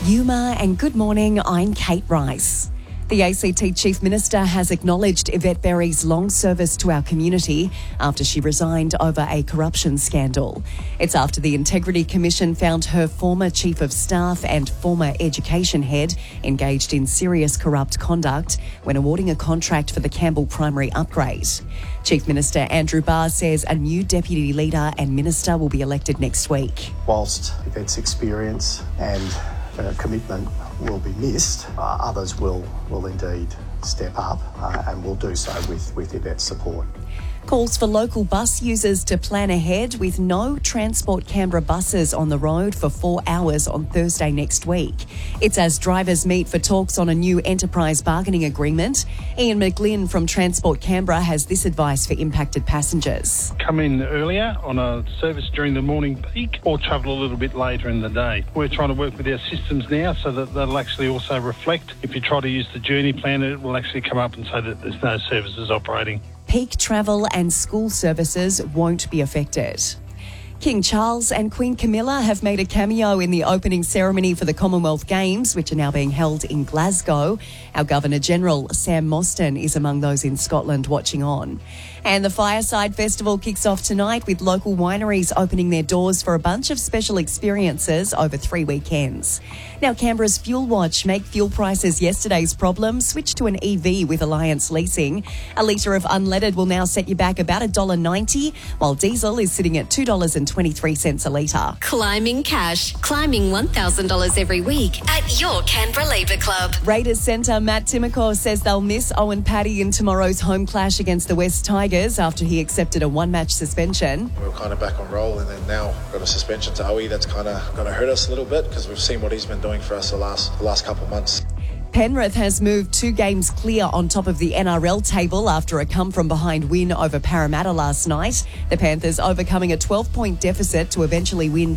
Yuma and good morning, I'm Kate Rice. The ACT Chief Minister has acknowledged Yvette Berry's long service to our community after she resigned over a corruption scandal. It's after the Integrity Commission found her former Chief of Staff and former Education Head engaged in serious corrupt conduct when awarding a contract for the Campbell Primary upgrade. Chief Minister Andrew Barr says a new Deputy Leader and Minister will be elected next week. Whilst Yvette's experience and commitment will be missed, others will indeed step up and will do so with Yvette's support. Calls for local bus users to plan ahead with no Transport Canberra buses on the road for 4 hours on Thursday next week. It's as drivers meet for talks on a new enterprise bargaining agreement. Ian McGlynn from Transport Canberra has this advice for impacted passengers. Come in earlier on a service during the morning peak or travel a little bit later in the day. We're trying to work with our systems now so that they'll actually also reflect. If you try to use the journey planner, it will actually come up and say that there's no services operating. Peak travel and school services won't be affected. King Charles and Queen Camilla have made a cameo in the opening ceremony for the Commonwealth Games, which are now being held in Glasgow. Our Governor-General, Sam Mostyn, is among those in Scotland watching on. And the Fireside Festival kicks off tonight with local wineries opening their doors for a bunch of special experiences over 3 weekends. Now, Canberra's Fuel Watch make fuel prices yesterday's problem switch to an EV with Alliance Leasing. A litre of unleaded will now set you back about $1.90, while diesel is sitting at $2.23 a litre. Climbing cash. Climbing $1,000 every week at your Canberra Labour Club. Raiders centre Matt Timokor says they'll miss Owen Paddy in tomorrow's home clash against the West Tigers after he accepted a one-match suspension. We were kind of back on roll and then now got a suspension to Owie. That's kind of going to hurt us a little bit because we've seen what he's been doing for us the last couple of months. Penrith has moved 2 games clear on top of the NRL table after a come-from-behind win over Parramatta last night. The Panthers overcoming a 12-point deficit to eventually win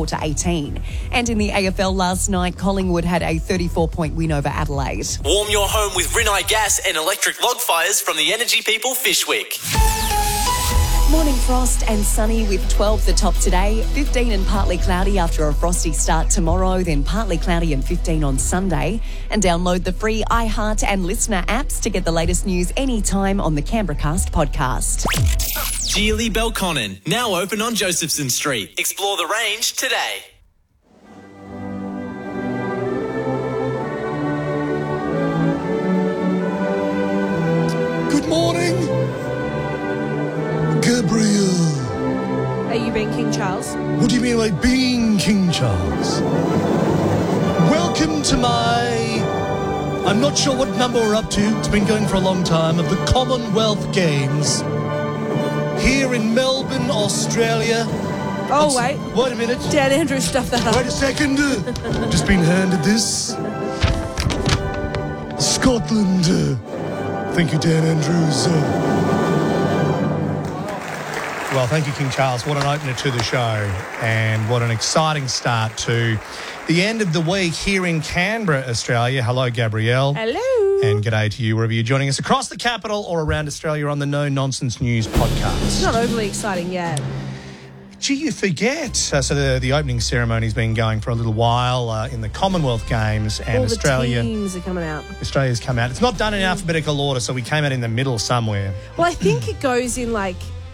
24-18. And in the AFL last night, Collingwood had a 34-point win over Adelaide. Warm your home with Rinnai gas and electric log fires from the Energy People Fishwick. Morning frost and sunny with 12 the top today, 15 and partly cloudy after a frosty start tomorrow, then partly cloudy and 15 on Sunday. And download the free iHeart and Listener apps to get the latest news anytime on the Canberra Cast podcast. Geely Belconnen, now open on Josephson Street. Explore the range today. Good morning, Gabrielle. Are you being King Charles? What do you mean by being King Charles? Welcome to I'm not sure what number we're up to. It's been going for a long time, of the Commonwealth Games here in Melbourne, Australia. Oh, wait. Wait a minute. Dan Andrews stuffed that up. Wait a second. Just been handed this. Scotland. Thank you, Dan Andrews. Well, thank you, King Charles. What an opener to the show, and what an exciting start to the end of the week here in Canberra, Australia. Hello, Gabrielle. Hello. And g'day to you wherever you're joining us across the capital or around Australia on the No Nonsense News podcast. It's not overly exciting yet. Gee, you forget. So the opening ceremony's been going for a little while in the Commonwealth Games, and all Australia. The teams are coming out. Australia's come out. It's not done in alphabetical order, so we came out in the middle somewhere. Well, I think it goes in like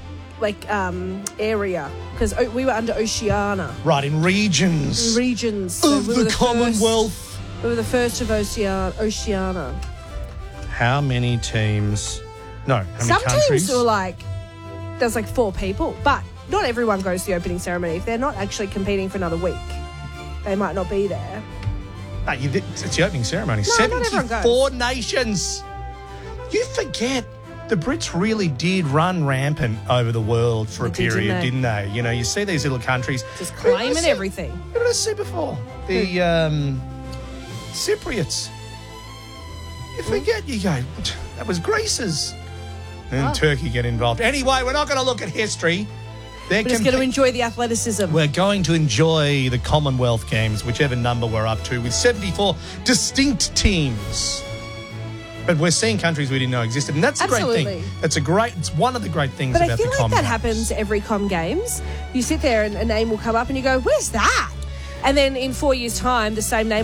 area, because we were under Oceania. Right, in regions. So of the Commonwealth. We were the first of Oceania. How many teams? No, how many Some countries? teams were there's 4 people, but not everyone goes to the opening ceremony. If they're not actually competing for another week, they might not be there. No, it's the opening ceremony. No, not everyone goes. 74 nations. You forget. The Brits really did run rampant over the world for a period, didn't they? You know, you see these little countries just claiming everything. Who did I see before? The Cypriots. You forget, you go, that was Greece's. And Turkey get involved. Anyway, we're not going to look at history. We're just going to enjoy the athleticism. We're going to enjoy the Commonwealth Games, whichever number we're up to, with 74 distinct teams. But we're seeing countries we didn't know existed, and that's a great thing. It's one of the great things about the Com Games. But I feel like that happens every Com Games. You sit there and a name will come up and you go, where's that? And then in 4 years' time, the same name